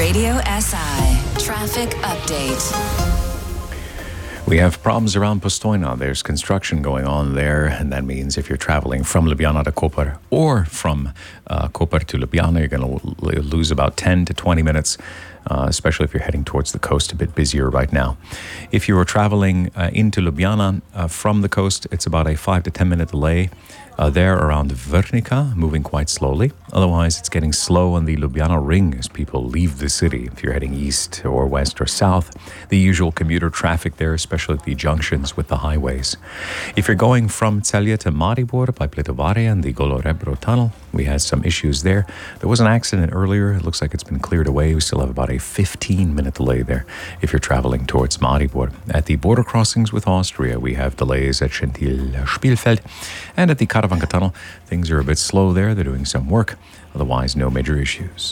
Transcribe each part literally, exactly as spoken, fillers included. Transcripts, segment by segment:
Radio S I Traffic Update. We have problems around Postojna. There's construction going on there, and that means if you're traveling from Ljubljana to Koper or from uh, Koper to Ljubljana, you're going to l- lose about ten to twenty minutes, uh, especially if you're heading towards the coast, a bit busier right now. If you were traveling uh, into Ljubljana uh, from the coast, it's about a five to ten minute delay. Uh, there around Vrhnika, moving quite slowly. Otherwise, it's getting slow on the Ljubljana ring as people leave the city. If you're heading east or west or south, the usual commuter traffic there, especially at the junctions with the highways. If you're going from Celje to Maribor by Plitovanje and the Golorebro tunnel, we had some issues there. There was an accident earlier. It looks like it's been cleared away. We still have about a fifteen minute delay there if you're traveling towards Maribor. At the border crossings with Austria, we have delays at Schentil-Spielfeld, and at the Karavanka tunnel, things are a bit slow there. They're doing some work. Otherwise, no major issues.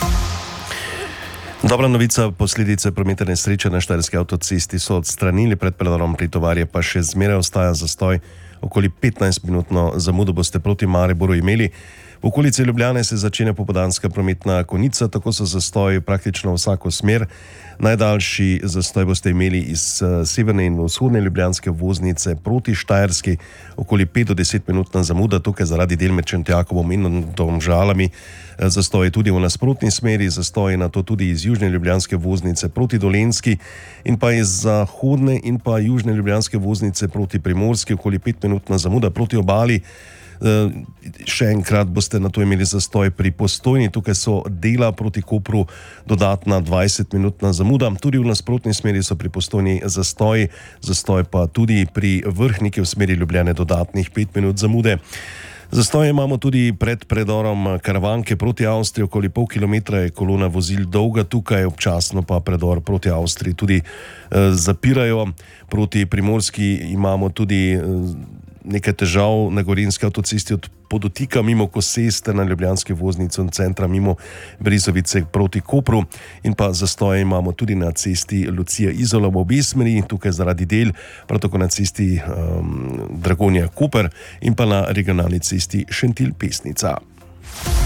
Dobra novica, posledice prometne nesreče na Štajerski avtocesti so odstranili, pred predorom Plitovanje pa še zmeraj ostaja zastoj. Okoli petnajst minutno zamudo boste proti Mariboru imeli. V okolici Ljubljane se začenja popoldanska prometna konica, tako so zastoji praktično vsako smer. Najdaljši zastoj boste imeli iz uh, severne in vzhodne ljubljanske voznice proti Štajerski, okoli pet do deset minutna zamuda, tukaj zaradi del med Šentjakobom in Domžalami. Zastoji tudi v nasprotni smeri, zastoji na to tudi iz južne ljubljanske voznice proti Dolenjski in pa iz zahodne in pa južne ljubljanske voznice proti Primorski, okoli pet minutna zamuda proti obali. Uh, še enkrat boste na to imeli zastoj pri Postojni, tukaj so dela proti Kopru, dodatna dvajset minutna zamuda. Tudi v nasprotni smeri so pri Postojni zastoj, zastoj pa tudi pri Vrhniki v smeri Ljubljane dodatnih pet minut zamude. Zastoje imamo tudi pred predorom Karavanke proti Avstriji, okoli pol kilometra je kolona vozil dolga tukaj, občasno pa predor proti Avstriji tudi uh, zapirajo. Proti Primorski imamo tudi uh, nekaj težav na Gorenjski avtocesti od Podotika mimo Koseste na ljubljanski voznici in centra mimo Brezovice proti Kopru in pa zastoje imamo tudi na cesti Lucija-Izola v obe smeri, tukaj zaradi del, prav tako na cesti um, Dragonja-Koper in pa na regionalni cesti Šentil-Pesnica.